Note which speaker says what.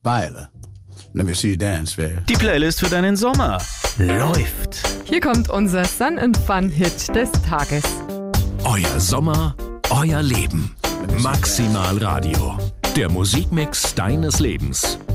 Speaker 1: Speiler. Let me see you dance, baby.
Speaker 2: Die Playlist für deinen Sommer läuft.
Speaker 3: Hier kommt unser Sun and Fun Hit des Tages.
Speaker 4: Euer Sommer, euer Leben. Maximal Radio. Der Musikmix deines Lebens.